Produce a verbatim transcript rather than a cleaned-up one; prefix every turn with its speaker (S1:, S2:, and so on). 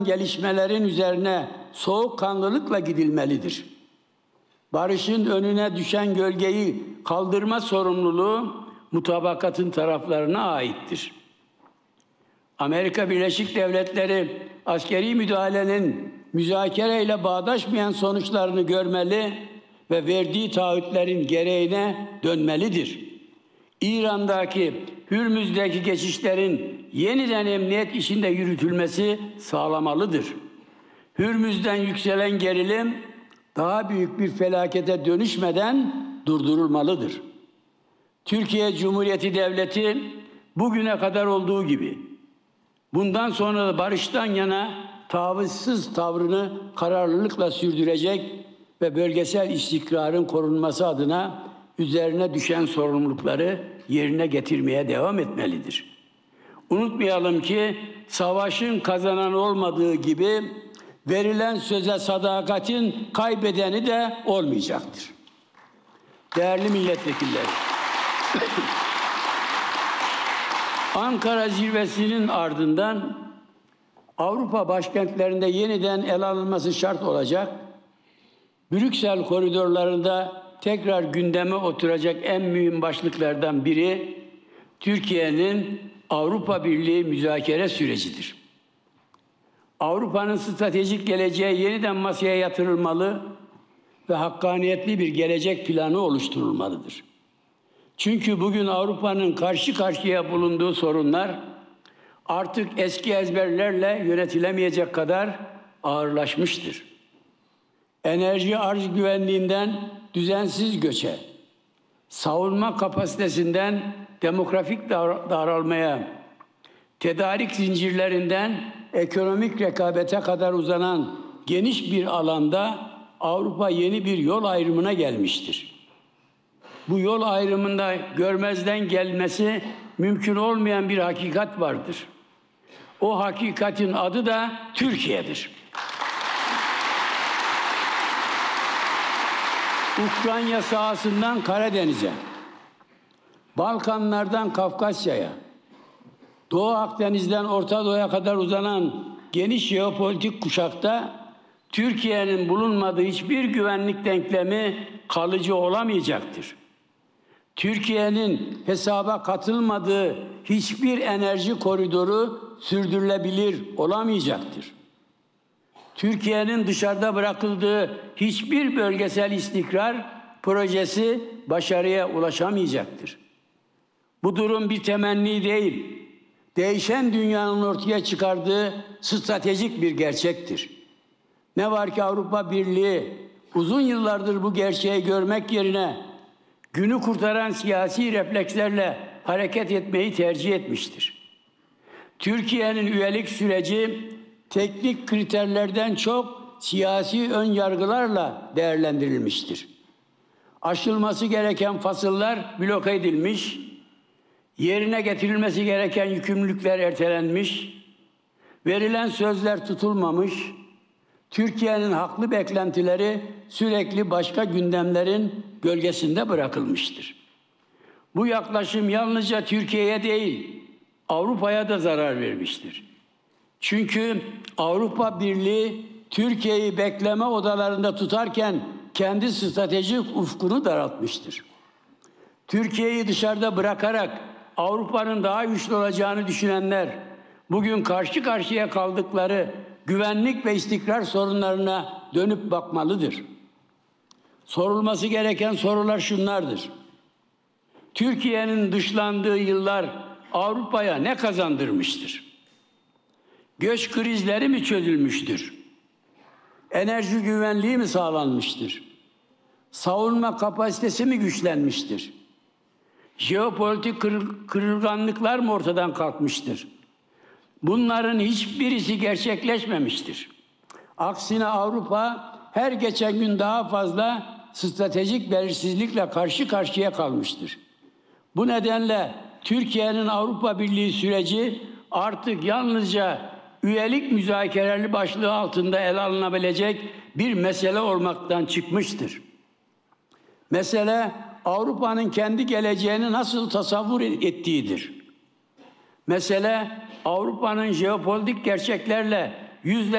S1: gelişmelerin üzerine soğukkanlılıkla gidilmelidir. Barışın önüne düşen gölgeyi kaldırma sorumluluğu mutabakatın taraflarına aittir. Amerika Birleşik Devletleri askeri müdahalenin müzakereyle bağdaşmayan sonuçlarını görmeli ve verdiği taahhütlerin gereğine dönmelidir. İran'daki, Hürmüz'deki geçişlerin yeniden emniyet içinde yürütülmesi sağlamalıdır. Hürmüz'den yükselen gerilim daha büyük bir felakete dönüşmeden durdurulmalıdır. Türkiye Cumhuriyeti Devleti bugüne kadar olduğu gibi bundan sonra da barıştan yana tavizsiz tavrını kararlılıkla sürdürecek ve bölgesel istikrarın korunması adına üzerine düşen sorumlulukları yerine getirmeye devam etmelidir. Unutmayalım ki savaşın kazanan olmadığı gibi verilen söze sadakatin kaybedeni de olmayacaktır. Değerli milletvekilleri, Ankara zirvesinin ardından Avrupa başkentlerinde yeniden ele alınması şart olacak, Brüksel koridorlarında tekrar gündeme oturacak en mühim başlıklardan biri Türkiye'nin Avrupa Birliği müzakere sürecidir. Avrupa'nın stratejik geleceği yeniden masaya yatırılmalı ve hakkaniyetli bir gelecek planı oluşturulmalıdır. Çünkü bugün Avrupa'nın karşı karşıya bulunduğu sorunlar artık eski ezberlerle yönetilemeyecek kadar ağırlaşmıştır. Enerji arz güvenliğinden düzensiz göçe, savunma kapasitesinden demografik daralmaya, tedarik zincirlerinden ekonomik rekabete kadar uzanan geniş bir alanda Avrupa yeni bir yol ayrımına gelmiştir. Bu yol ayrımında görmezden gelmesi mümkün olmayan bir hakikat vardır. O hakikatin adı da Türkiye'dir. Ukrayna sahasından Karadeniz'e, Balkanlardan Kafkasya'ya, Doğu Akdeniz'den Orta Doğu'ya kadar uzanan geniş jeopolitik kuşakta Türkiye'nin bulunmadığı hiçbir güvenlik denklemi kalıcı olamayacaktır. Türkiye'nin hesaba katılmadığı hiçbir enerji koridoru sürdürülebilir olamayacaktır. Türkiye'nin dışarıda bırakıldığı hiçbir bölgesel istikrar projesi başarıya ulaşamayacaktır. Bu durum bir temenni değil, değişen dünyanın ortaya çıkardığı stratejik bir gerçektir. Ne var ki Avrupa Birliği uzun yıllardır bu gerçeği görmek yerine günü kurtaran siyasi reflekslerle hareket etmeyi tercih etmiştir. Türkiye'nin üyelik süreci teknik kriterlerden çok siyasi ön yargılarla değerlendirilmiştir. Aşılması gereken fasıllar bloke edilmiş, yerine getirilmesi gereken yükümlülükler ertelenmiş, verilen sözler tutulmamış, Türkiye'nin haklı beklentileri sürekli başka gündemlerin gölgesinde bırakılmıştır. Bu yaklaşım yalnızca Türkiye'ye değil, Avrupa'ya da zarar vermiştir. Çünkü Avrupa Birliği Türkiye'yi bekleme odalarında tutarken kendi stratejik ufkunu daraltmıştır. Türkiye'yi dışarıda bırakarak Avrupa'nın daha güçlü olacağını düşünenler bugün karşı karşıya kaldıkları güvenlik ve istikrar sorunlarına dönüp bakmalıdır. Sorulması gereken sorular şunlardır. Türkiye'nin dışlandığı yıllar Avrupa'ya ne kazandırmıştır? Göç krizleri mi çözülmüştür? Enerji güvenliği mi sağlanmıştır? Savunma kapasitesi mi güçlenmiştir? Jeopolitik kırılganlıklar mı ortadan kalkmıştır? Bunların hiçbirisi gerçekleşmemiştir. Aksine Avrupa her geçen gün daha fazla stratejik belirsizlikle karşı karşıya kalmıştır. Bu nedenle Türkiye'nin Avrupa Birliği süreci artık yalnızca üyelik müzakereleri başlığı altında ele alınabilecek bir mesele olmaktan çıkmıştır. Mesele Avrupa'nın kendi geleceğini nasıl tasavvur ettiğidir. Mesele Avrupa'nın jeopolitik gerçeklerle yüzleşmesidir.